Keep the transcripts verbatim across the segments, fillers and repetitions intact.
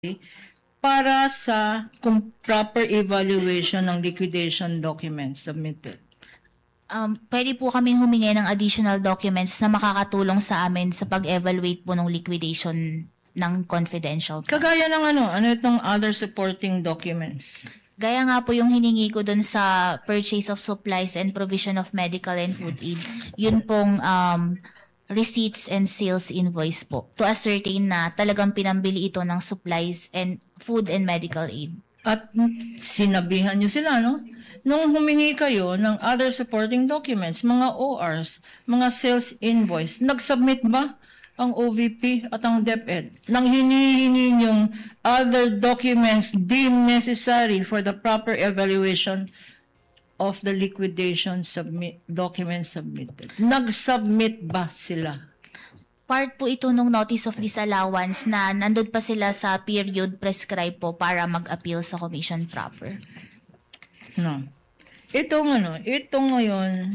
para sa kung proper evaluation ng liquidation documents submitted? Um, pwede po kaming humingi ng additional documents na makakatulong sa amin sa pag-evaluate po ng liquidation ng confidential fund. Kagaya ng ano, ano itong other supporting documents? Gaya nga po yung hiningi ko dun sa purchase of supplies and provision of medical and food aid. Yun pong um, receipts and sales invoice po to ascertain na talagang pinambili ito ng supplies and food and medical aid. At sinabihan nyo sila, no? Nung humingi kayo ng other supporting documents, mga O Rs, mga sales invoice, nag-submit ba ang O V P at ang DepEd nang hinihingi yung other documents deemed necessary for the proper evaluation of the liquidation submit, documents submitted? Nag-submit ba sila? Part po ito ng notice of disallowance na nandun pa sila sa period prescribed po para mag-appeal sa commission proper. No. Ito ano, ito ngayon,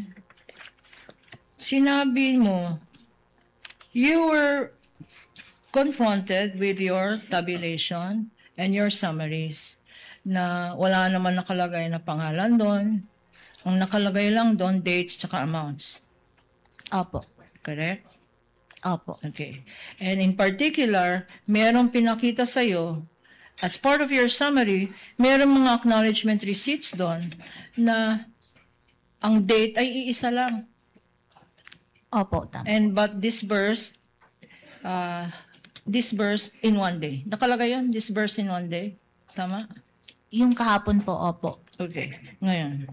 sinabi mo, you were confronted with your tabulation and your summaries na wala naman nakalagay na pangalan doon. Ang nakalagay lang doon, dates tsaka amounts. Opo. Correct? Opo. Okay. And in particular, merong pinakita sa'yo, as part of your summary, merong mga acknowledgement receipts doon na ang date ay iisa lang. Opo, tama. And but disbursed, uh, disbursed in one day. Nakalagay yun, disbursed in one day. Tama? Yung kahapon po, opo. Okay. Ngayon.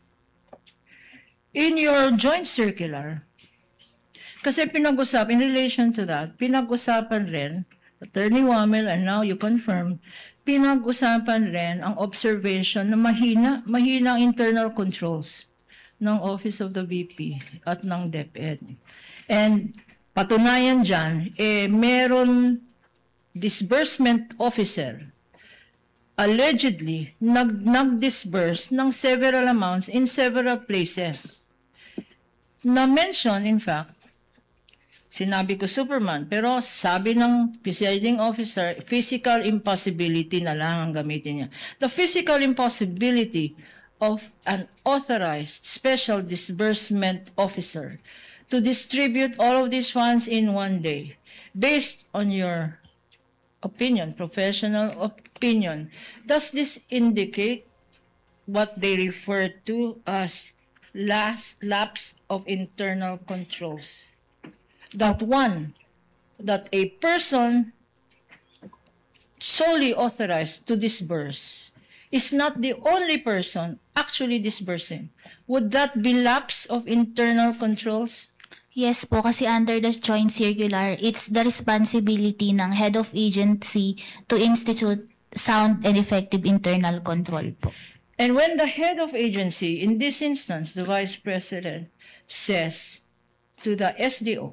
In your joint circular, kasi pinag-usap, in relation to that, pinag-usapan rin, Attorney Wamel, and now you confirm, pinag-usapan rin ang observation na mahina, mahina ang internal controls ng Office of the V P at ng DepEd. And patunayan dyan, eh, meron disbursement officer allegedly nag, nag-disburse ng several amounts in several places. Na-mention, in fact, sinabi ko Superman, pero sabi ng presiding officer, physical impossibility na lang ang gamitin niya. The physical impossibility of an authorized special disbursement officer to distribute all of these funds in one day, based on your opinion, professional opinion, does this indicate what they refer to as last lapse of internal controls? That one, that a person solely authorized to disburse is not the only person actually disbursing. Would that be lapse of internal controls? Yes po, kasi under the joint circular, it's the responsibility ng head of agency to institute sound and effective internal control po. And when the head of agency, in this instance, the vice president, says to the S D O,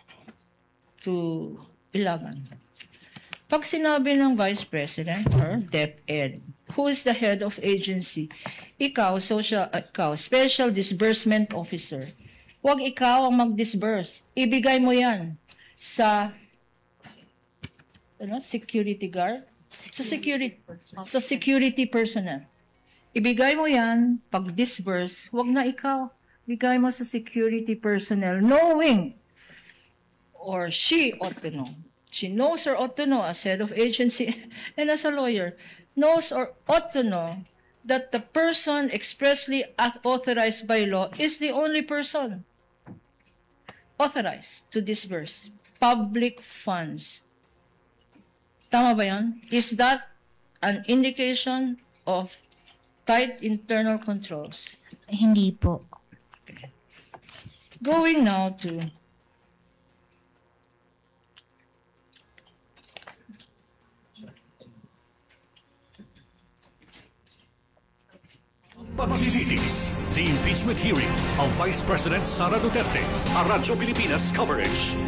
to Ilagan, pag sinabi ng vice president or DepEd, who is the head of agency, ikaw, social, uh, ikaw, special disbursement officer, huwag ikaw ang mag-disburse. Ibigay mo yan sa ano, security guard, sa security, sa security personnel. Ibigay mo yan, pag-disburse, huwag na ikaw. Ibigay mo sa security personnel, knowing, or she ought to know. She knows or ought to know as head of agency and as a lawyer, knows or ought to know that the person expressly authorized by law is the only person authorized to disburse public funds. Tama ba yan? Is that an indication of tight internal controls? Hindi po. Okay. Going now to Paglilitis, the impeachment hearing of Vice President Sara Duterte, a Radyo Pilipinas coverage.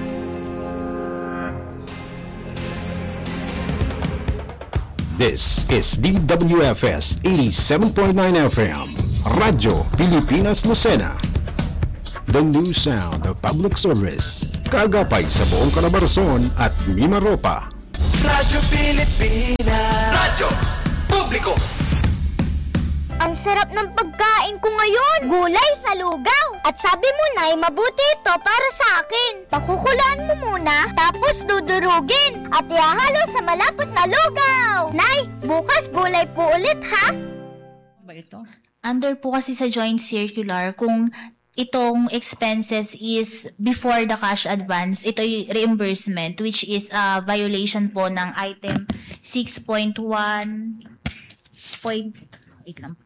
This is D W F S eighty-seven point nine F M, Radyo Pilipinas Lucena. The new sound of public service. Kagapay sa buong Calabarzon at Mimaropa. Radyo Pilipinas. Radyo Publiko. Ang sarap ng pagkain ko ngayon. Gulay sa lugaw. At sabi mo, Nay, mabuti ito para sa akin. Pakukulaan mo muna, tapos dudurugin. At ihahalo sa malapot na lugaw. Nay, bukas gulay po ulit, ha? Ba ito? Under po kasi sa joint circular, kung itong expenses is before the cash advance, ito yung reimbursement, which is a violation po ng item six point one point... Wait lang.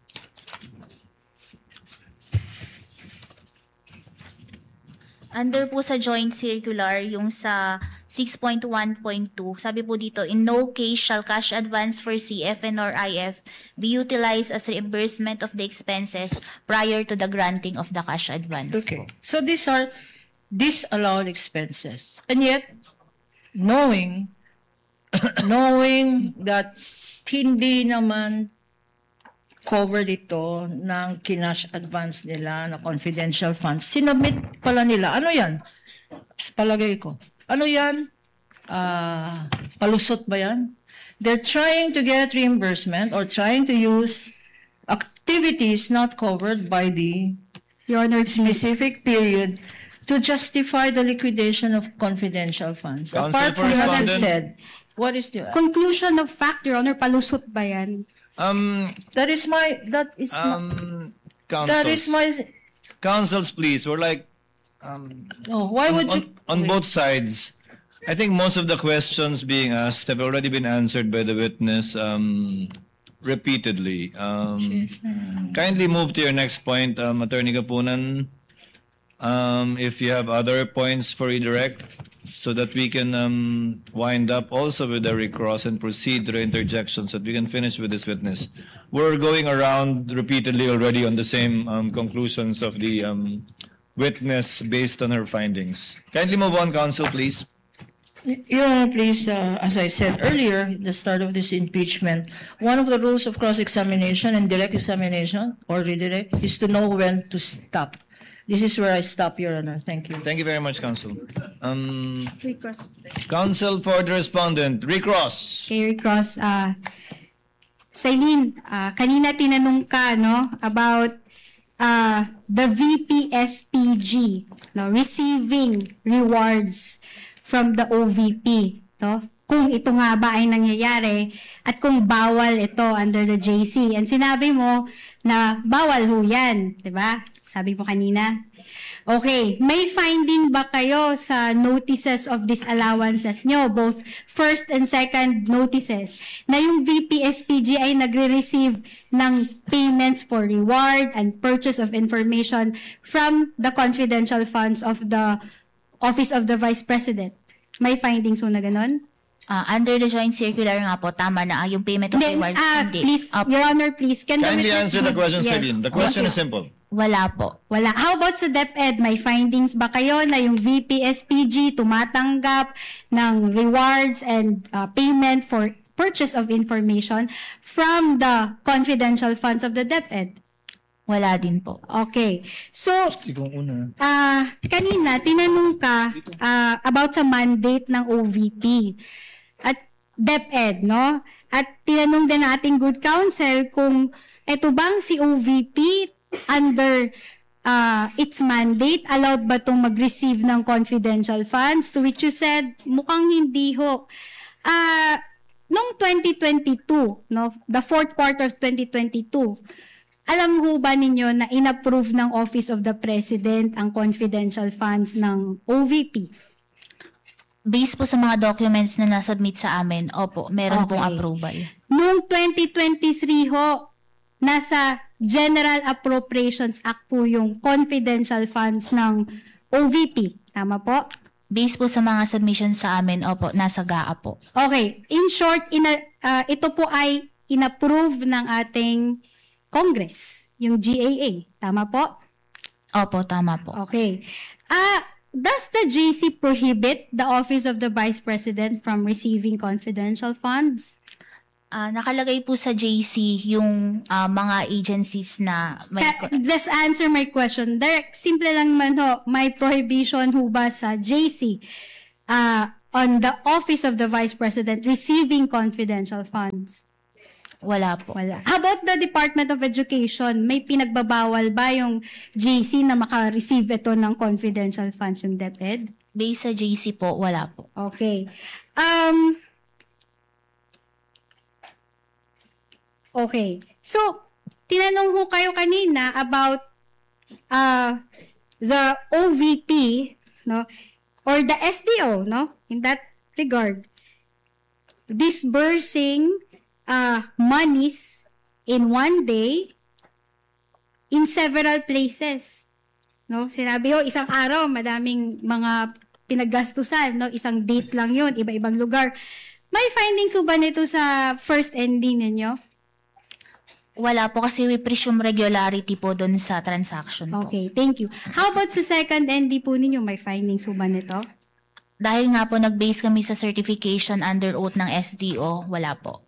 Under po sa joint circular, yung sa six point one point two, sabi po dito, in no case shall cash advance for C F N or I F be utilized as reimbursement of the expenses prior to the granting of the cash advance. Okay. So these are disallowed expenses. And yet, knowing, knowing that hindi naman covered ito ng kinash advance nila na confidential funds, sinabit pala nila. Ano yan? Palagay ko. Ano yan? Uh, palusot ba yan? They're trying to get reimbursement or trying to use activities not covered by the Your Honor, specific period to justify the liquidation of confidential funds. Counsel Apart for from what I've respondent. said, what is the... Conclusion of fact, Your Honor, palusot ba yan? Um, That is my... That is my... um, That is counsels, my... counsels, please. We're like, um, Oh, why on, would you... on, on both sides. I think most of the questions being asked have already been answered by the witness um, repeatedly. Um, kindly move to your next point, um, Attorney Kapunan. Um, if you have other points for redirect, so that we can um, wind up also with the recross and proceed to the interjections, so that we can finish with this witness. We're going around repeatedly already on the same um, conclusions of the um, witness based on her findings. Kindly move on, counsel, please. Your Honor, please, uh, as I said earlier, the start of this impeachment, one of the rules of cross-examination and direct examination, or redirect, is to know when to stop. This is where I stop, Your Honor. Thank you. Thank you very much, counsel. Um, Recross. counsel for the respondent, recross. Kay Recross, uh, Sailin, uh, kanina tinanong ka, no, about uh, the V P S P G, no, receiving rewards from the O V P, no? Kung ito nga ba ay nangyayari at kung bawal ito under the J C. And sinabi mo na bawal ho yan, di ba? Sabi mo kanina. Okay, may finding ba kayo sa notices of disallowances nyo, both first and second notices, na yung V P S P G ay nagre-receive ng payments for reward and purchase of information from the confidential funds of the Office of the Vice President? May findings ho na ganon? Ah, under the joint circular nga po, tama na ah, yung payment of Then, rewards. uh, hindi. please, Ah, Your Honor, please, can the Kindly witness answer the give- question, Yes. Celine. The question Okay. is simple. wala po. Wala. How about sa DepEd? May findings ba kayo na yung V P S P G tumatanggap ng rewards and uh, payment for purchase of information from the confidential funds of the DepEd? Wala din po. Okay. So, ah kanina, tinanong ka ah, about sa mandate ng O V P at DepEd, no? At tinanong din nating good counsel kung eto bang si O V P under uh, its mandate, allowed ba itong mag-receive ng confidential funds? To which you said, mukhang hindi ho. Uh, noong twenty twenty-two, no, the fourth quarter of twenty twenty-two, alam ho ba ninyo na inapprove ng Office of the President ang confidential funds ng O V P? Based po sa mga documents na nasubmit sa amin, opo, meron pong Okay. approval. Noong twenty twenty-three ho, nasa General Appropriations Act po yung confidential funds ng O V P. Tama po? Based po sa mga submissions sa amin, opo, nasa G A A po. Okay. In short, ina, ah, ito po ay inapprove ng ating Congress, yung G A A. Tama po? Opo, tama po. Okay. Ah, does the J C prohibit the Office of the Vice President from receiving confidential funds? Ah, nakalagay po sa J C yung ah, mga agencies na may... Ka- just answer my question. Direct, simple lang man ho, may prohibition ho ba sa J C? Ah, on the Office of the Vice President receiving confidential funds? Wala po. Wala. How about the Department of Education? May pinagbabawal ba yung J C na maka-receive ito ng confidential funds, yung DepEd? Based sa J C po, wala po. Okay. Um, okay. So, tinanong ho kayo kanina about uh, the O V P, no? Or the S D O, no? In that regard. Disbursing uh, monies in one day in several places. No? Sinabi ho, isang araw, madaming mga pinaggastusan, no? Isang date lang yun, iba-ibang lugar. May findings ho ba nito sa first ending ninyo? Wala po kasi we presume regularity po doon sa transaction po. Okay, thank you. How about sa second N D po ninyo? May findings ho ba nito? Dahil nga po nag-base kami sa certification under oath ng S D O, wala po.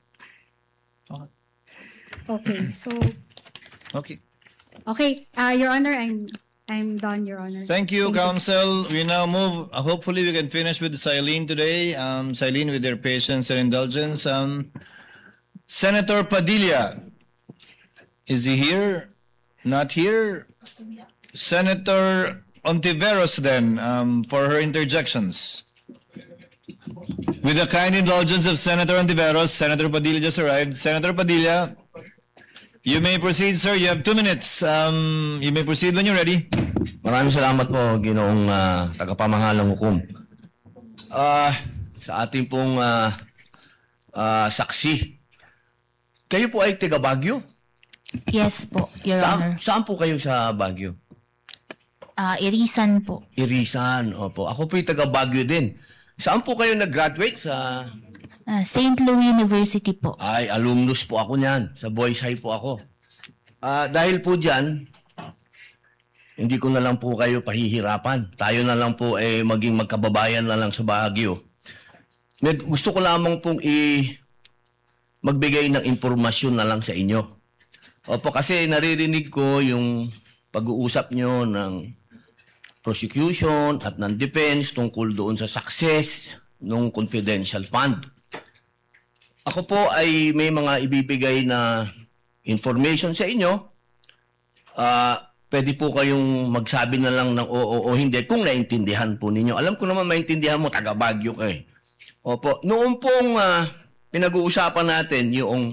Okay, so, Okay. okay, uh, Your Honor, I'm I'm done, Your Honor. Thank you, Counsel. We now move. Uh, hopefully, we can finish with Silene today. Um, Silene, with your patience and indulgence. Um, Senator Padilla, is he here? Not here. Senator Ontiveros, then, um, for her interjections. With the kind indulgence of Senator Ontiveros, Senator Padilla just arrived. Senator Padilla, you may proceed, sir. You have two minutes. Um, you may proceed when you're ready. Maraming salamat po, Ginoong uh, tagapamahalang hukom. Ah, sa ating pong uh, uh, saksi, kayo po ay taga Baguio? Yes po, Your Honor. Saan, saan po kayo sa Baguio? Ah, Irisan po. Irisan, opo. Ako po ay taga Baguio din. Saan po kayo nag-graduate? Sa... Ah, Saint Louis University po. Ay, alumnus po ako niyan. Sa Boys High po ako. Ah, dahil po dyan, hindi ko na lang po kayo pahihirapan. Tayo na lang po eh maging magkababayan na lang sa Baguio. Med- Gusto ko lamang pong i magbigay ng impormasyon na lang sa inyo. Opo, kasi naririnig ko yung pag-uusap nyo ng prosecution at ng defense tungkol doon sa success ng confidential fund. Ako po ay may mga ibibigay na information sa inyo. Ah, pwede po kayong magsabi na lang ng oo o hindi kung naintindihan po ninyo. Alam ko naman maintindihan mo, taga Baguio kayo. Opo, noong pong ah, pinag-uusapan natin yung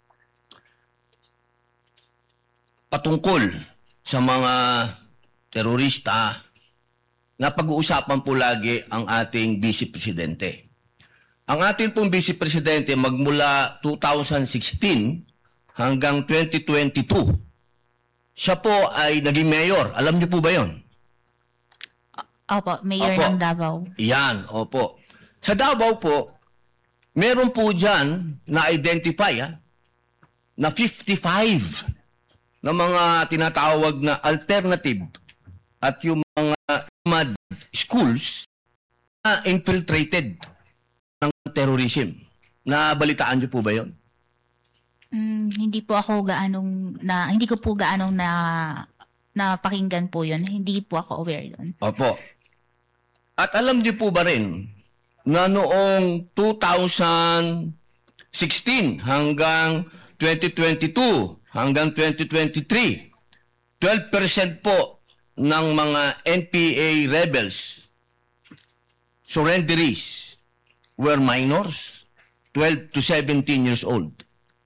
patungkol sa mga terorista, na pag-uusapan po lagi ang ating Vice Presidente. Ang ating pong Vice Presidente magmula two thousand sixteen hanggang twenty twenty-two, siya po ay naging mayor. Alam niyo po ba yon? Opo, Mayor Opo. ng Davao. Yan, opo. Sa Davao po, meron po dyan na-identify ha, na fifty-five na mga tinatawag na alternative at yung mga mad schools na infiltrated ng terrorism. Nabalitaan niyo po ba yon? Mm, hindi po ako gaanong na hindi ko po gaanong na napakinggan po 'yon. Hindi po ako aware doon. Opo. At alam niyo po ba rin na noong two thousand sixteen hanggang twenty twenty-two hanggang twenty twenty-three, twelve percent po ng mga N P A rebels, surrenderies, were minors, twelve to seventeen years old.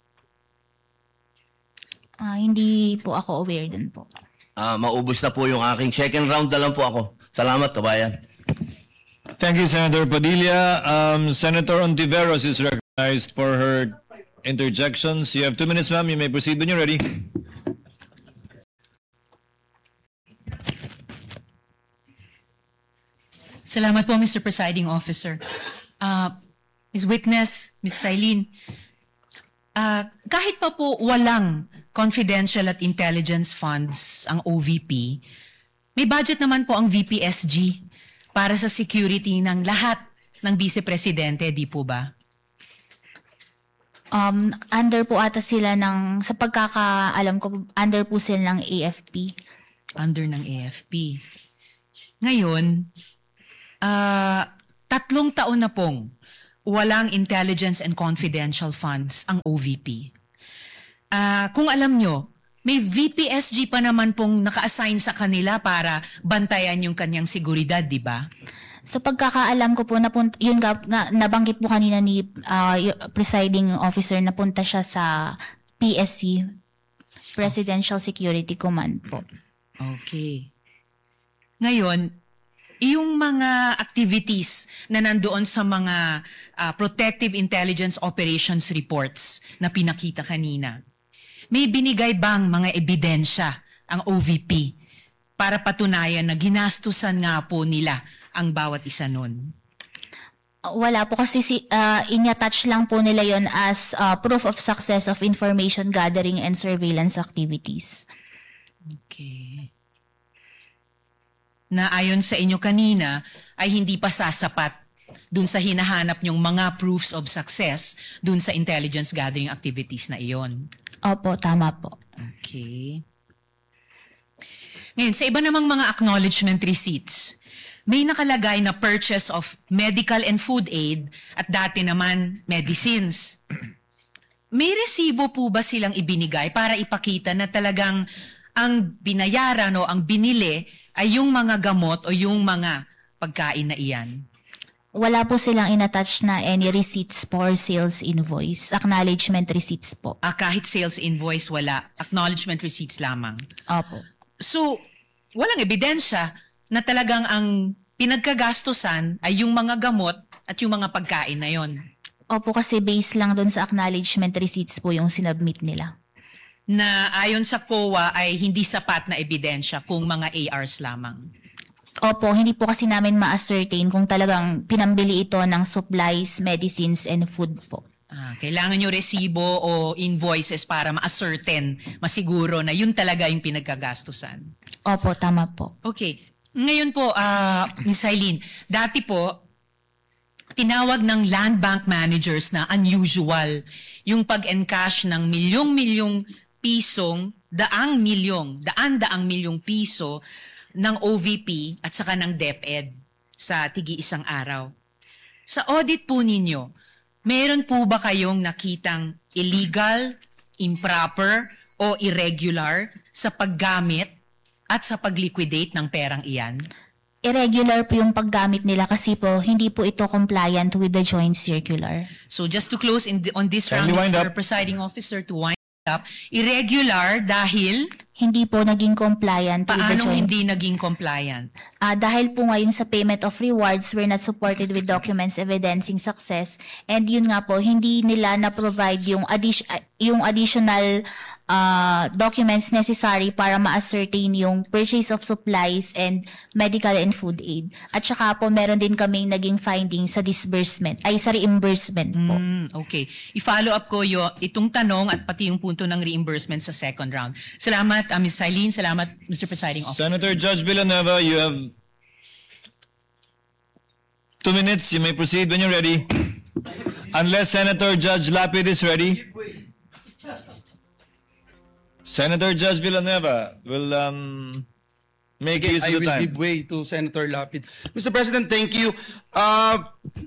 Ah, hindi po ako aware doon po. Ah, maubos na po yung aking second round na lang po ako. Salamat, kabayan. Thank you, Senator Padilla. Um, Senator Ontiveros is recognized for her interjections. You have two minutes, ma'am. You may proceed when you're ready. Salamat po, Mister Presiding Officer. Uh, Miz Witness, Miz Silene, uh, kahit pa po walang confidential at intelligence funds ang O V P, may budget naman po ang V P S G para sa security ng lahat ng Vice Presidente, di po ba? Um, under po ata sila ng, sa pagkakaalam ko, under po sila ng A F P. Under ng A F P. Ngayon, ah, tatlong taon na pong walang intelligence and confidential funds ang O V P. Ah, kung alam nyo, may V P S G pa naman pong naka-assign sa kanila para bantayan yung kanyang seguridad, di ba? Sa pagkakaalam ko po, napunt, yun nga, nga, nabanggit po kanina ni uh, presiding officer, napunta siya sa P S C, Presidential Security Command po. Okay. Ngayon, yung mga activities na nandoon sa mga uh, Protective Intelligence Operations reports na pinakita kanina, may binigay bang mga ebidensya ang O V P para patunayan na ginastusan nga po nila ang bawat isa nun? Wala po kasi si, uh, in-attach lang po nila yon as uh, proof of success of information gathering and surveillance activities. Okay. Na ayon sa inyo kanina ay hindi pa sasapat dun sa hinahanap nyong mga proofs of success dun sa intelligence gathering activities na iyon. Opo, tama po. Okay. Ngayon, sa iba namang mga acknowledgement receipts, may nakalagay na purchase of medical and food aid at dati naman medicines. May resibo po ba silang ibinigay para ipakita na talagang ang binayaran o ang binili ay yung mga gamot o yung mga pagkain na iyan? Wala po silang inattach na any receipts for sales invoice. Acknowledgement receipts po. Ah, kahit sales invoice, wala. Acknowledgement receipts lamang. Opo. So, walang ebidensya na talagang ang pinagkagastusan ay yung mga gamot at yung mga pagkain na yon. Opo, kasi based lang doon sa acknowledgement receipts po yung sinubmit nila. Na ayon sa C O A ay hindi sapat na ebidensya kung mga A Rs lamang. Opo, hindi po kasi namin ma-ascertain kung talagang pinambili ito ng supplies, medicines, and food po. Ah, kailangan nyo resibo o invoices para ma-ascertain, masiguro na yun talaga yung pinagkagastusan. Opo, tama po. Okay. Ngayon po, uh, Miz Eileen, dati po, tinawag ng land bank managers na unusual yung pag-encash ng milyong-milyong pisong, daang milyong, daan-daang milyong piso ng O V P at saka ng DepEd sa tigi isang araw. Sa audit po ninyo, meron po ba kayong nakitang illegal, improper, o irregular sa paggamit at sa pag-liquidate ng perang iyan? Irregular po yung paggamit nila kasi po hindi po ito compliant with the joint circular. So just to close in the, on this Can round, you wind Mister up? Presiding Officer, to wind up, irregular dahil Hindi po naging compliant with the paano joint. hindi naging compliant? Ah, dahil po ngayon sa payment of rewards were not supported with documents evidencing success, and yun nga po, hindi nila na-provide yung, addi- ah, yung additional ah, documents necessary para ma-ascertain yung purchase of supplies and medical and food aid. At saka po meron din kaming naging findings sa disbursement, ay sa reimbursement po. Mm, okay. I-follow up ko yo, itong tanong at pati yung punto ng reimbursement sa second round. Salamat, uh, Miz Eileen. Salamat, Mister Presiding Officer. Senator Judge Villanueva, you have two minutes. You may proceed when you're ready. Unless Senator Judge Lapid is ready. Senator Judge Villanueva will um, make Okay, use I of the will time. give way to Senator Lapid. Mister President, thank you. Uh,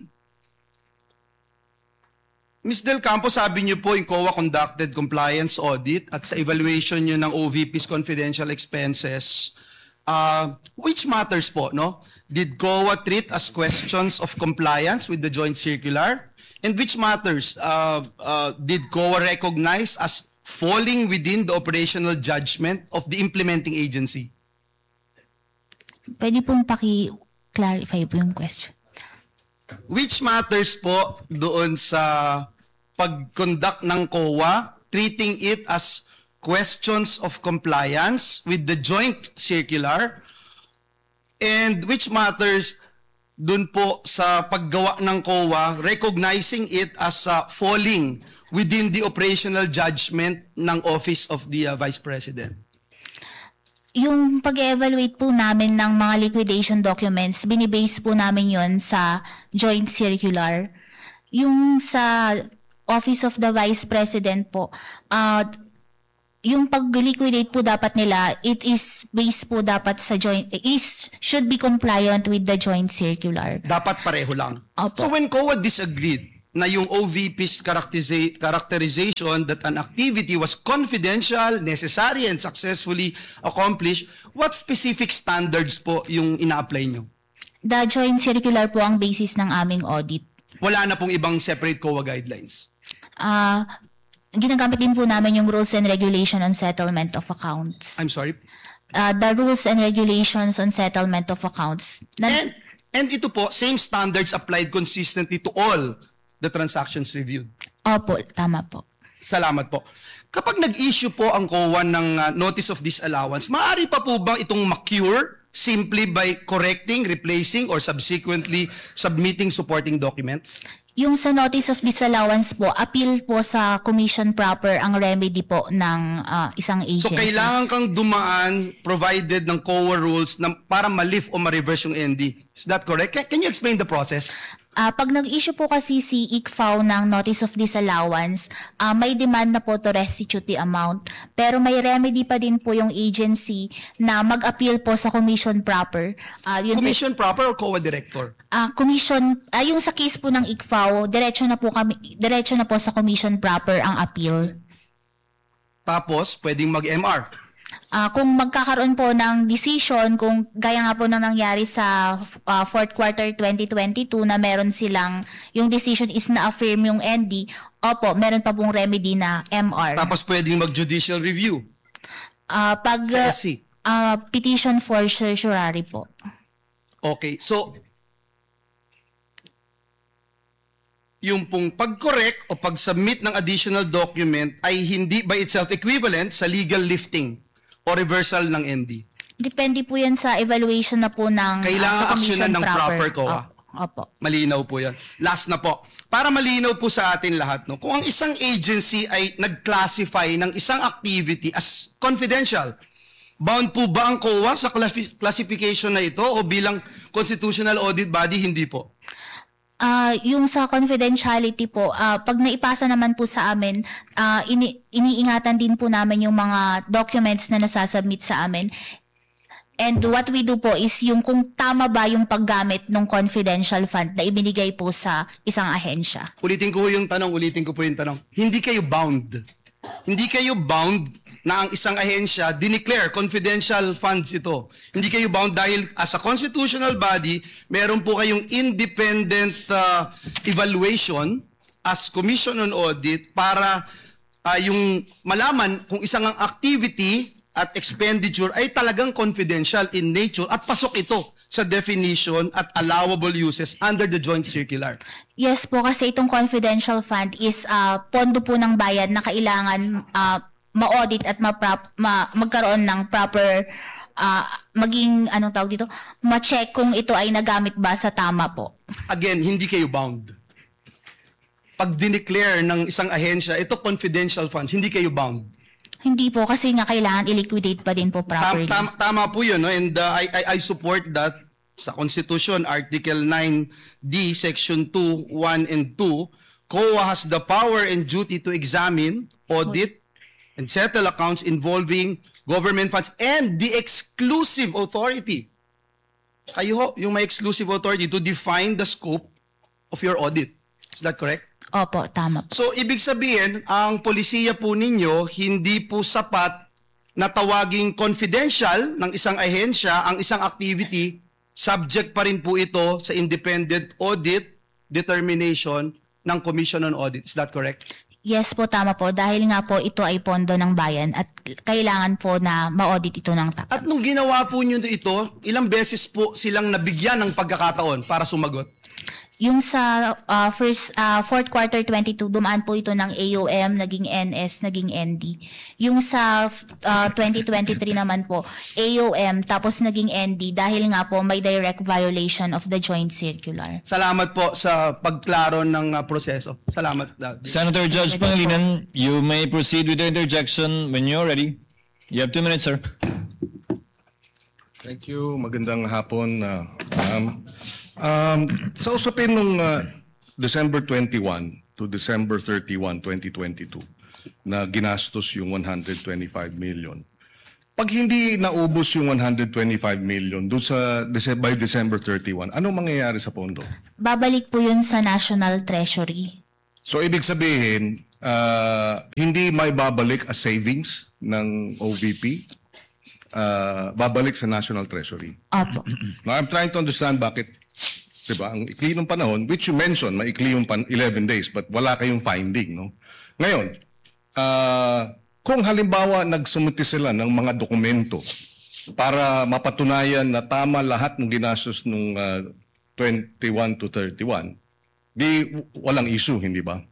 Miz Del Campo, sabi niyo po, yung C O A conducted compliance audit at sa evaluation niyo ng O V P's confidential expenses, uh, which matters po, no? Did C O A treat as questions of compliance with the joint circular? And which matters, uh, uh, did C O A recognize as falling within the operational judgment of the implementing agency? Pwede pong paki-clarify po yung question. Which matters po doon sa pag-conduct ng C O A, treating it as questions of compliance with the joint circular, and which matters doon po sa paggawa ng C O A, recognizing it as uh, falling within the operational judgment ng Office of the uh, Vice President. Yung pag-evaluate po namin ng mga liquidation documents, binibase po namin yon sa joint circular. Yung sa Office of the Vice President po, uh, yung pag-liquidate po dapat nila, it is based po dapat sa joint, is, should be compliant with the joint circular. Dapat pareho lang. Opo. So when C O A disagreed na yung O V P's characteriza- characterization that an activity was confidential, necessary, and successfully accomplished, what specific standards po yung ina-apply nyo? The joint circular po ang basis ng aming audit. Wala na pong ibang separate C O A guidelines. Ah, ginagamit din po namin yung rules and regulation on settlement of accounts. I'm sorry? Uh, the rules and regulations on settlement of accounts. Na- And, and ito po, same standards applied consistently to all the transactions reviewed. Opo, tama po. Salamat po. Kapag nag-issue po ang C O A ng uh, notice of disallowance, maaari pa po bang itong ma-cure simply by correcting, replacing, or subsequently submitting supporting documents? Yung sa notice of disallowance po, appeal po sa commission proper ang remedy po ng ah, isang agency. So kailangan kang dumaan provided ng C O A rules na para ma-lift o ma-reverse yung N D. Is that correct? Can, can you explain the process? Ah, pag nag-issue po kasi si I C F A O ng notice of disallowance, ah, may demand na po to restitute the amount. Pero may remedy pa din po yung agency na mag-appeal po sa commission proper. Ah, yun po- Commission proper or C O A director? Ah, commission, ah, yung sa case po ng I C F A O, diretso na po kami, diretso na po sa commission proper ang appeal. Tapos, pwedeng mag-M R. Ah, kung magkakaroon po ng decision, kung gaya nga po na nangyari sa ah, fourth quarter twenty twenty-two na meron silang, yung decision is na-affirm yung N D, opo, meron pa pong remedy na M R. Tapos pwedeng mag-judicial review. Ah, pag Sa S C. ah, petition for certiorari po. Okay, so yung pong pag-correct o pag-submit ng additional document ay hindi by itself equivalent sa legal lifting o reversal ng N D. Depende po yan sa evaluation na po ng ah, Kailangan sa commission aksyonan ng proper C O A. Opo. Opo. Malinaw po yan. Last na po. Para malinaw po sa atin lahat, no, kung ang isang agency ay nag-classify ng isang activity as confidential, bound po ba ang C O A sa classi- classification na ito o bilang constitutional audit body, hindi po? Ah, yung sa confidentiality po, ah, pag naipasa naman po sa amin, ah, ini iniingatan din po namin yung mga documents na nasasubmit sa amin. And what we do po is yung kung tama ba yung paggamit ng confidential fund na ibinigay po sa isang ahensya. Ulitin ko yung tanong, ulitin ko po yung tanong. Hindi kayo bound. Hindi kayo bound na ang isang ahensya dineclare confidential funds ito. Hindi kayo bound dahil as a constitutional body, meron po kayong independent uh, evaluation as Commission on Audit para uh, yung malaman kung isang ang activity at expenditure ay talagang confidential in nature at pasok ito sa definition at allowable uses under the joint circular. Yes po, kasi itong confidential fund is ah, pondo po ng bayan na kailangan ah, ma-audit at ma-prop, ma- magkaroon ng proper, ah, maging, anong tawag dito, ma-check kung ito ay nagamit ba sa tama po. Again, hindi kayo bound. Pag dineclare ng isang ahensya, ito confidential funds, hindi kayo bound. Hindi po, kasi nga kailangan i-liquidate pa din po Tam, properly. tam, tama po yun, no? And uh, I, I, I support that sa Constitution, Article nine D, Section two, one and two, C O A has the power and duty to examine, audit, and settle accounts involving government funds and the exclusive authority. Kayo ho, yung may exclusive authority to define the scope of your audit. Is that correct? Opo, tama po. So, ibig sabihin, ang polisiya po ninyo, hindi po sapat na tawaging confidential ng isang ahensya, ang isang activity, subject pa rin po ito sa independent audit determination ng Commission on Audit. Is that correct? Yes po, tama po. Dahil nga po ito ay pondo ng bayan at kailangan po na ma-audit ito ng tama. At nung ginawa po nyo ito, ilang beses po silang nabigyan ng pagkakataon para sumagot? Yung sa ah, first ah, fourth quarter twenty-two, dumaan po ito ng A O M, naging N S, naging N D. Yung sa ah, twenty twenty-three naman po, A O M, tapos naging N D dahil nga po may direct violation of the joint circular. Salamat po sa pagklaro ng uh, proseso. Salamat. Uh, Senator Judge Pangilinan, you may proceed with the interjection when you're ready. You have two minutes, sir. Thank you. Magandang hapon. Uh, um, um, sa usapin nung uh, December twenty-first to December thirty-first, twenty twenty-two, na ginastos yung one hundred twenty-five million. Pag hindi naubos yung one hundred twenty-five million doon sa Dece- by December thirty-first, anong mangyayari sa pondo? Babalik po yun sa National Treasury. So ibig sabihin, uh, hindi may babalik as savings ng O V P, uh, babalik sa National Treasury. Opo. Now I'm trying to understand bakit, diba, ang ikli ng panahon, which you mentioned, maikli yung pan- eleven days, but wala kayong finding, no? Ngayon, uh, kung halimbawa nagsumiti sila ng mga dokumento para mapatunayan na tama lahat ng ginastos nung uh, twenty-one to thirty-one, di walang issue, hindi ba?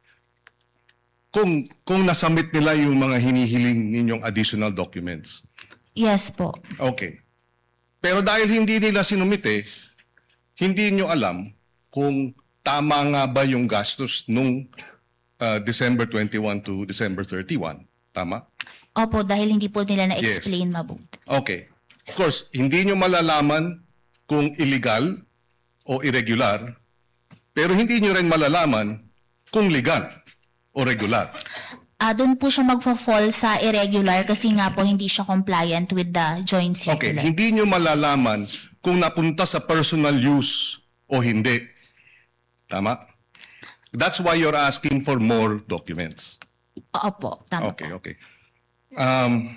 Kung kung nasubmit nila yung mga hinihiling ninyong additional documents. Yes po. Okay. Pero dahil hindi nila sinumite, hindi nyo alam kung tama nga ba yung gastos nung uh, December twenty-first to December thirty-first. Tama? Opo, dahil hindi po nila na-explain mabuti. Okay. Of course, hindi nyo malalaman kung illegal o irregular, pero hindi nyo rin malalaman kung legal o regular. Ah, doon po siya magfa-fall sa irregular kasi nga po hindi siya compliant with the joint Okay, circular. hindi nyo malalaman kung napunta sa personal use o hindi. Tama? That's why you're asking for more documents. Opo, tama Okay, po. okay. Um,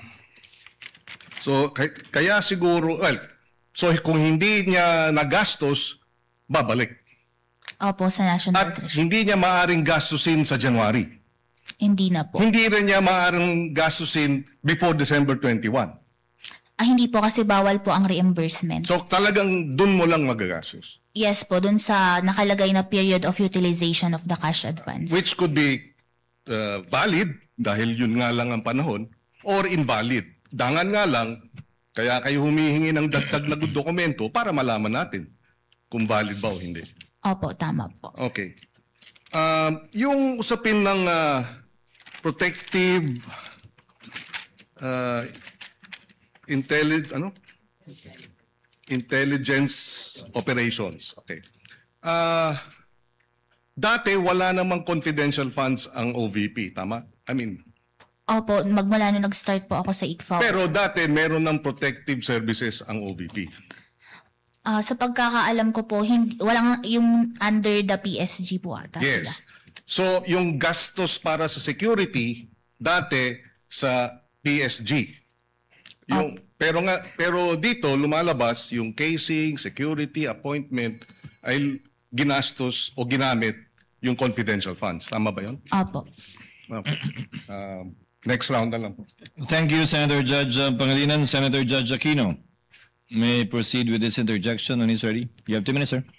so, kay- kaya siguro, well, so kung hindi niya nagastos, babalik. Opo, sa National At Treasury. hindi niya maaring gastusin sa January. Hindi na po. Hindi rin niya maaring gastusin before December twenty-first. Ah, hindi po kasi bawal po ang reimbursement. So talagang dun mo lang magagastos. Yes po, doon sa nakalagay na period of utilization of the cash advance. Which could be uh, valid dahil yun nga lang ang panahon or invalid. Dangan nga lang, kaya kayo humihingi ng dagdag na dokumento para malaman natin kung valid ba o hindi. Opo, tama po. Okay. Um, yung usapin ng uh, protective uh, intelli- ano? intelligence operations. Okay. Uh, dati wala namang confidential funds ang O V P, tama? I mean, Opo, magmula nung nag-start po ako sa I C F A O. pero dati meron ng protective services ang O V P. Ah, sa pagkakaalam ko po, hindi, walang yung under the P S G po ata sila. Yes. So, yung gastos para sa security, dati sa P S G. Yung, pero nga, pero dito lumalabas yung casing, security, appointment ay ginastos o ginamit yung confidential funds. Tama ba yun? Opo. Okay. Um, next round na lang po. Thank you, Senator Judge uh, Pangilinan. Senator Judge Aquino may proceed with this interjection when he's ready. You have two minutes, sir.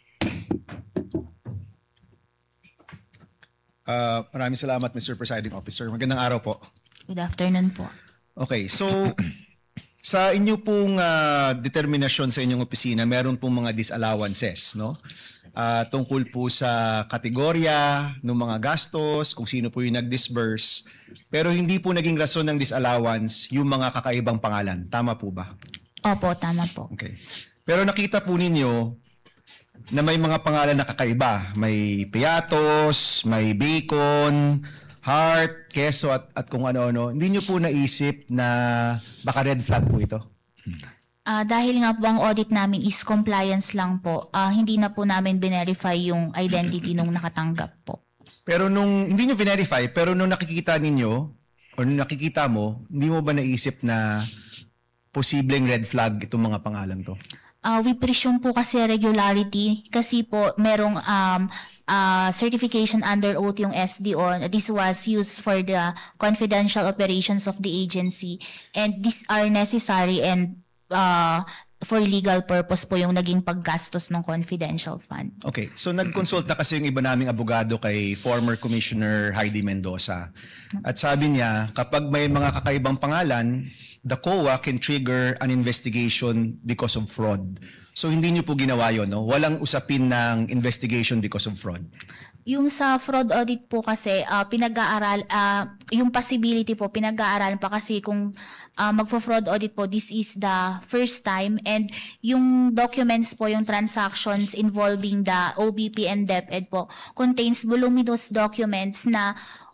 Uh, maraming salamat, Mister Presiding Officer. Magandang araw po. Good afternoon po. Okay, so sa inyo pong uh, determinasyon sa inyong opisina, meron pong mga disallowances, no? Uh, tungkol po sa kategorya ng mga gastos, kung sino po yung nag-disburse. Pero hindi po naging rason ng disallowance yung mga kakaibang pangalan. Tama po ba? Opo, tama po. Okay. Pero nakita po ninyo na may mga pangalan na kakaiba. May Piatos, may Bacon, Heart, Queso at, at kung ano-ano. Hindi nyo po naisip na baka red flag po ito? Ah, dahil nga po ang audit namin is compliance lang po, ah, hindi na po namin verify yung identity nung nakatanggap po. Pero nung, hindi nyo verify, pero nung nakikita ninyo, o nung nakikita mo, hindi mo ba naisip na posibleng red flag itong mga pangalan to? Uh, we presume po kasi regularity kasi po merong um, uh, certification under oath yung S D O. This was used for the confidential operations of the agency and these are necessary and uh, for legal purpose po yung naging paggastos ng confidential fund. Okay, so nag-consult na kasi yung iba naming abogado kay former Commissioner Heidi Mendoza. At sabi niya, kapag may mga kakaibang pangalan, the C O A can trigger an investigation because of fraud. So hindi niyo po ginawa yun, no? Walang usapin ng investigation because of fraud. Yung sa fraud audit po kasi uh, pinag-aaral uh, yung possibility po pinag-aaralan pa kasi kung uh, magfo-fraud audit po, this is the first time and yung documents po, yung transactions involving the O B P and DepEd po contains voluminous documents na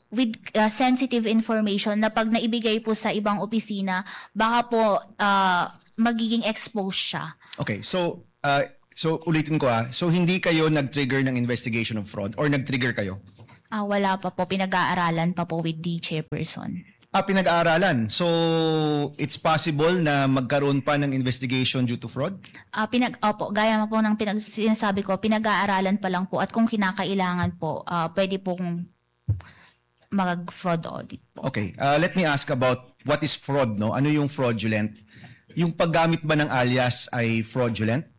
with uh, sensitive information na pag naibigay po sa ibang opisina, baka po uh, magiging exposed siya. Okay, so uh, so ulitin ko ah. So hindi kayo nag-trigger ng investigation of fraud or nag-trigger kayo? Ah, wala pa po, pinag-aaralan pa po with the chairperson. Ah, pinag-aaralan. So it's possible na magkaroon pa ng investigation due to fraud? Ah, pinag opo, gaya mo po ng pinag sinasabi ko, pinag-aaralan pa lang po at kung kinakailangan po, ah, pwede pong mag-fraud audit po. Okay, uh, let me ask about what is fraud, no? Ano yung fraudulent? Yung paggamit ba ng alias ay fraudulent?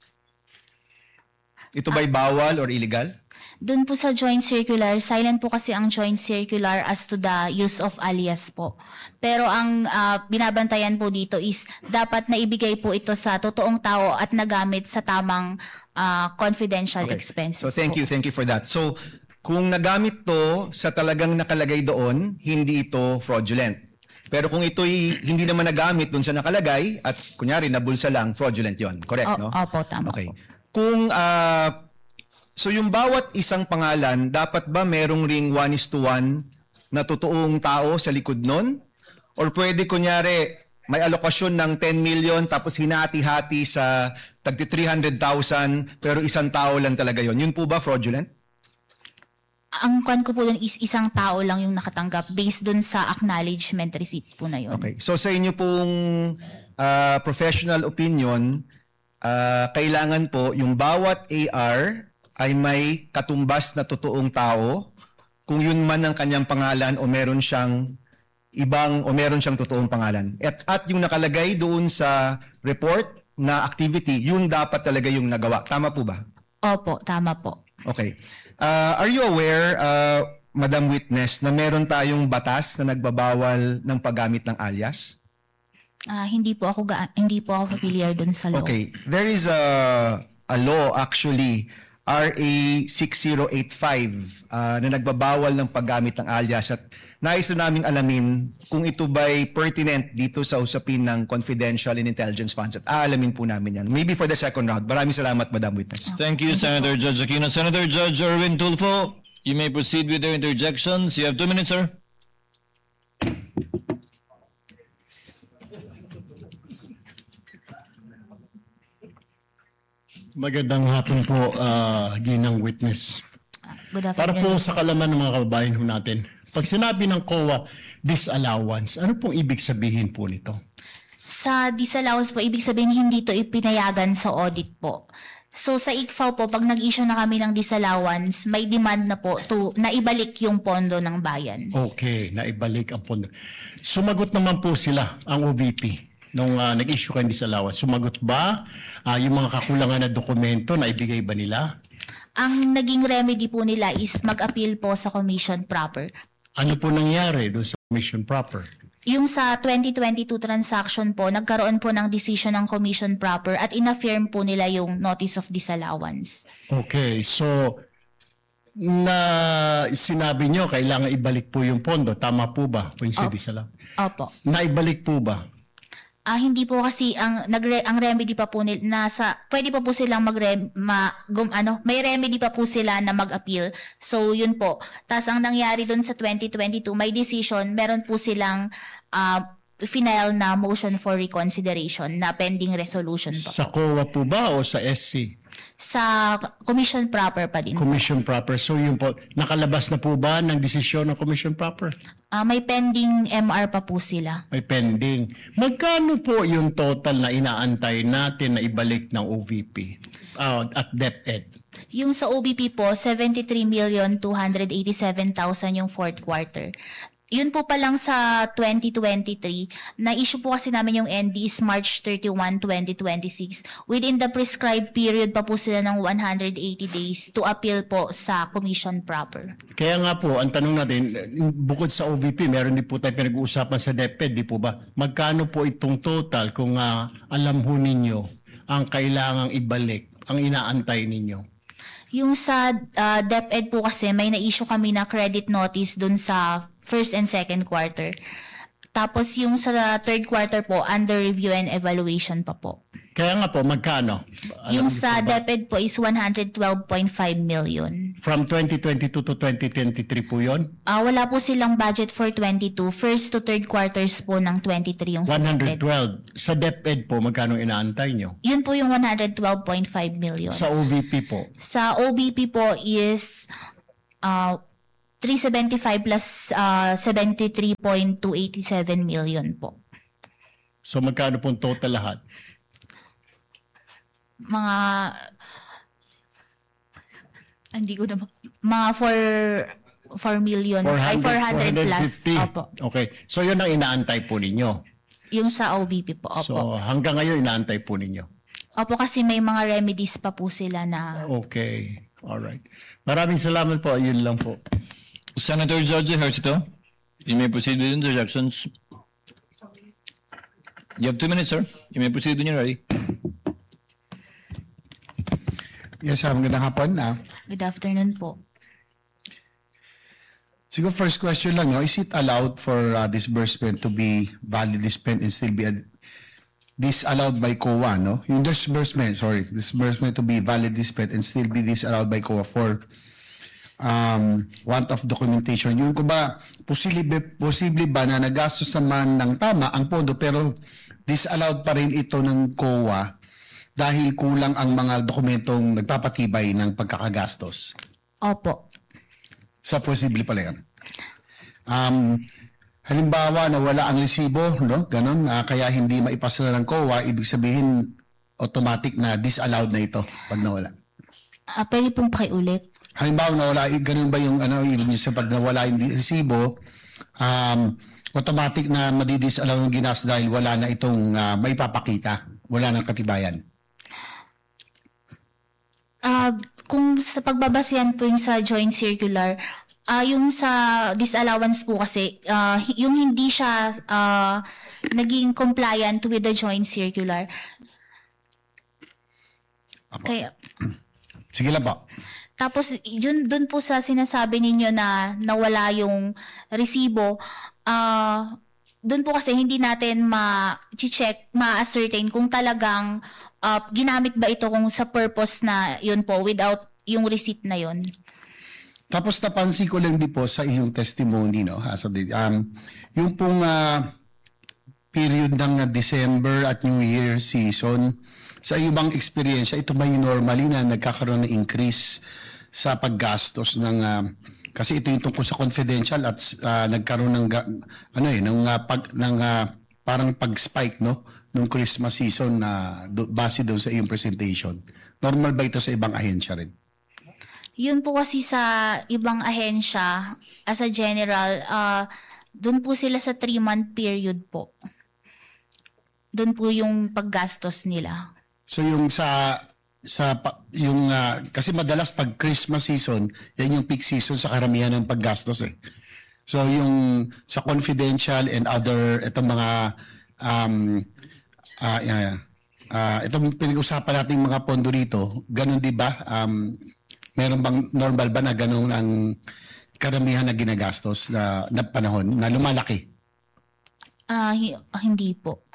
Ito ba'y bawal or illegal? Doon po sa joint circular, silent po kasi ang joint circular as to the use of alias po. Pero ang uh, binabantayan po dito is dapat na ibigay po ito sa totoong tao at nagamit sa tamang uh, confidential Okay. expenses So thank po. you, thank you for that. So kung nagamit to sa talagang nakalagay doon, hindi ito fraudulent. Pero kung ito'y hindi naman nagamit doon sa nakalagay at kunyari nabulsa lang, fraudulent yon. Correct, O- no? Opo, tama Okay. po. Kung ah, so yung bawat isang pangalan, dapat ba merong ring one is to one na totoong tao sa likod nun? Or pwede kunyari may alokasyon ng ten million tapos hinati-hati sa tagti three hundred thousand pero isang tao lang talaga yon. Yun po ba fraudulent? Ang kwan ko po dun is isang tao lang yung nakatanggap based dun sa acknowledgement receipt po na yun. Okay. So sa inyo pong ah, professional opinion, ah, kailangan po yung bawat A R ay may katumbas na totoong tao kung yun man ang kanyang pangalan o meron siyang ibang o meron siyang totoong pangalan. At, at yung nakalagay doon sa report na activity, yun dapat talaga yung nagawa. Tama po ba? Opo, tama po. Okay. Uh, are you aware, uh, Madam Witness, na meron tayong batas na nagbabawal ng paggamit ng alias? Ah, hindi po ako ga- hindi po ako familiar dun sa law. Okay. There is a, a law actually, R A six zero eight five, uh, na nagbabawal ng paggamit ng alias at nais na naming alamin kung ito ba'y pertinent dito sa usapin ng confidential and intelligence funds at aalamin po namin yan. Maybe for the second round. Maraming salamat, Madam Witness. Thank you, Senator Judge Aquino. Senator Judge Erwin Tulfo, you may proceed with your interjections. You have two minutes, sir. Magandang hapon po, uh, ginang witness. Good Para po sa kalaman ng mga kababayan ho natin, pag sinabi ng C O A disallowance, ano pong ibig sabihin po nito? Sa disallowance po, ibig sabihin hindi ito ipinayagan sa audit po. So sa I C F A O po, pag nag-issue na kami ng disallowance, may demand na po to naibalik yung pondo ng bayan. Okay, naibalik ang pondo. Sumagot naman po sila, ang O V P, nung uh, nag-issue kayo ng disallowance. Sumagot ba uh, yung mga kakulangan na dokumento na ibigay ba nila? Ang naging remedy po nila is mag-appeal po sa commission proper. Ano po nangyari doon sa commission proper? Yung sa twenty twenty-two transaction po, nagkaroon po ng decision ng commission proper at inaffirm po nila yung notice of disallowance. Okay, so na sinabi nyo kailangan ibalik po yung pondo. Tama po ba? Kung Opo. disallowance. Opo. Naibalik po ba? Ah, hindi po kasi ang nagre ang remedy pa po nila nasa pwede pa po silang mag ma, gum, ano, may remedy pa po sila na mag-appeal. So yun po. Tapos ang nangyari doon sa twenty twenty-two, may decision, meron po silang uh, final na motion for reconsideration na pending resolution pa. Sa C O A po ba o sa S C? Sa commission proper pa din. Commission proper. So yun po, nakalabas na po ba ng desisyon ng commission proper? Ah, may pending M R pa po sila. May pending. Magkano po yung total na inaantay natin na ibalik ng O V P uh, at DepEd? Yung sa O B P po, seventy-three million two hundred eighty-seven thousand yung fourth quarter. Yun po pa lang sa twenty twenty-three, na-issue po kasi namin yung N D is March thirty-first, twenty twenty-six. Within the prescribed period pa po sila ng one hundred eighty days to appeal po sa commission proper. Kaya nga po, ang tanong natin, bukod sa O V P, meron din po tayo pinag-uusapan sa DepEd, di po ba? Magkano po itong total kung uh, alam ho ninyo ang kailangang ibalik, ang inaantay ninyo? Yung sa uh, DepEd po kasi, may na-issue kami na credit notice dun sa first and second quarter. Tapos yung sa third quarter po, under review and evaluation pa po. Kaya nga po, magkano? Yung Alam niyo sa po ba? DepEd po is one hundred twelve point five million. From twenty twenty-two to twenty twenty-three po yun? Ah, wala po silang budget for twenty-two. First to third quarters po ng twenty-three yung sa DepEd. one hundred twelve. Sa DepEd po, magkano inaantay nyo? Yun po yung one hundred twelve point five million. Sa O V P po? Sa O B P po is uh, three seventy-five plus uh, seventy-three point two eight seven million po. So magkano pong total lahat? Mga hindi ko na mga four million ay four hundred plus. Opo. Okay. So yun ang inaantay po ninyo. Yung sa O B P po. Opo. So hanggang ngayon inaantay po ninyo. Opo, kasi may mga remedies pa po sila na Okay. All right. Maraming salamat po. Yun lang po. Senator George Ejercito, you may proceed with interjections. You have two minutes, sir. You may proceed when you're ready. Yes, sir. Magandang hapon. Ah. Good afternoon po. Siguro first question lang, no? Is it allowed for uh, disbursement to be validly spent and still be ad- disallowed by C O A, no? Yung disbursement, sorry, disbursement to be validly spent and still be disallowed by C O A for um, want of documentation. Yung ko ba, posible, posible ba na nagastos naman ng tama ang pondo pero disallowed pa rin ito ng C O A dahil kulang ang mga dokumentong nagpapatibay ng pagkakagastos? Opo. Sa posible pala yan. Um, halimbawa na wala ang resibo, no? Ganon, uh, kaya hindi maipasa na ng C O A, ibig sabihin automatic na disallowed na ito pag nawala. Ah, pwede pong pakiulit. Halimbawa nawala, ganun ba yung ano, ibig sa pag nawala yung resibo, um, automatic na madidisallow ng ginastos dahil wala na itong uh, may papakita, wala nang katibayan. Ah, kung sa pagbabasihan po yung sa joint circular, ah yung sa disallowance po kasi, ah, yung hindi siya ah, naging compliant with the joint circular. Kaya, Sige lang po. tapos yun dun po sa sinasabi ninyo na nawala yung resibo, ah dun po kasi hindi natin ma-check, ma-ascertain kung talagang uh, ginamit ba ito kung sa purpose na yun po without yung receipt na yun. Tapos napansin ko lang din po sa iyong testimony, no, as of the, um, yung pong uh, period ng uh, December at New Year season, sa iyong bang experience, ito ba yung normally na nagkakaroon ng increase sa paggastos ng, uh, kasi ito yung tungkol sa confidential at uh, nagkaroon ng, ga- ano eh, ng, uh, pag, ng uh, parang pag-spike, no, nung Christmas season na uh, do, base doon sa iyong presentation. Normal ba ito sa ibang ahensya rin? Yun po kasi sa ibang ahensya, as a general, uh, dun po sila sa three-month period po. Dun po yung paggastos nila. So yung sa sa pa- yung uh, kasi madalas pag Christmas season, yan yung peak season sa karamihan ng paggastos eh. So yung sa confidential and other itong mga um uh, uh, uh, itong pinag-usapan nating mga pondo rito, ganun 'di ba? Um meron bang normal ba na ganun ang karamihan na ginagastos na, na panahon na lumalaki? Ah, hi- hindi po.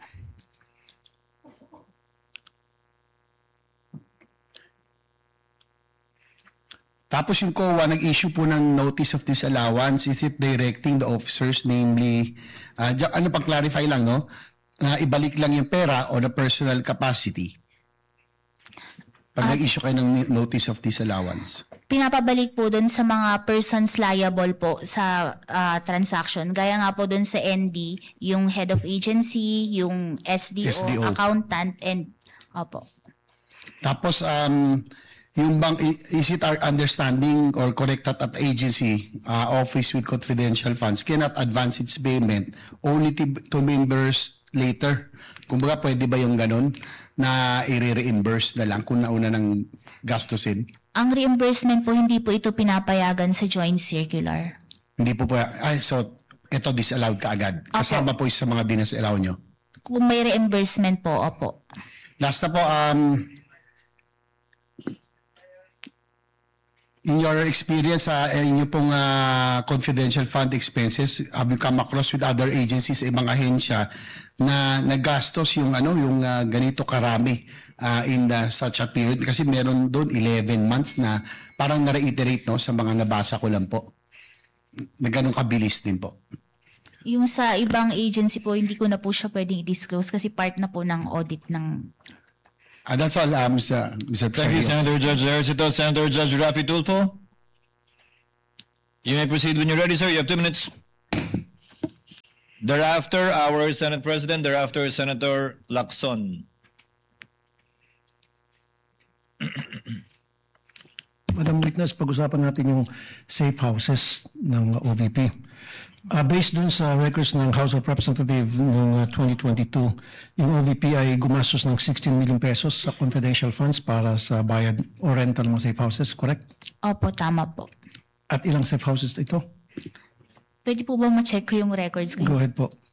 Tapos yung C O A nag-issue po ng notice of disallowance. Is it directing the officers, namely, uh, dyan- ano pang clarify lang, no? Na ibalik lang yung pera o the personal capacity pag nag-issue kayo ng notice of disallowance. Pinapabalik po dun sa mga persons liable po sa ah, transaction. Gaya nga po dun sa N D, yung head of agency, yung S D O, S D O. accountant, and opo. Tapos, um, yung bang, is it our understanding or correct that at agency, uh, office with confidential funds cannot advance its payment only to, to members later? Kumbaga, pwede ba yung ganun na i-reimburse na lang kung nauna ng gastusin? Ang reimbursement po, hindi po ito pinapayagan sa joint circular. Hindi po po, ay, so, ito disallowed ka agad. Kasama po sa mga dinasallow nyo. Kung may reimbursement po, opo. Last na po, um, In your experience, uh, inyo pong ah, confidential fund expenses, have you come across with other agencies, ibang ahensya na nagastos yung ano, yung ah, ganito karami ah, in the, such a period? Kasi meron doon eleven months na parang na-reiterate no, sa mga nabasa ko lang po. Na ganun kabilis din po. Yung sa ibang agency po, hindi ko na po siya pwedeng i-disclose kasi part na po ng audit ng... Ah, that's all, uh, Mister Mister Thank you, Senator Judge Ejercito. Senator Judge Rafi Tulfo. You may proceed when you're ready, sir. You have two minutes. Thereafter, our Senate President. Thereafter, Senator Lacson. Madam Witness, pag-usapan natin yung safe houses ng O V P. Uh, based dun sa records ng House of Representatives noong uh, twenty twenty-two, yung O V P ay gumastos ng sixteen million pesos sa confidential funds para sa bayad o rental ng mga safe houses, correct? Opo, tama po. At ilang safe houses ito? Pwede po ba ma-check ko yung records ko? Go ahead po.